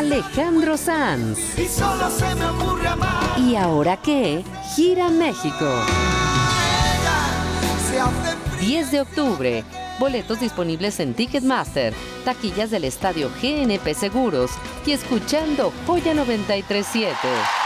Alejandro Sanz. Y solo se me ocurre amar. ¿Y ahora qué? Gira México. 10 de octubre. Boletos disponibles en Ticketmaster, taquillas del estadio GNP Seguros y escuchando Joya 93.7.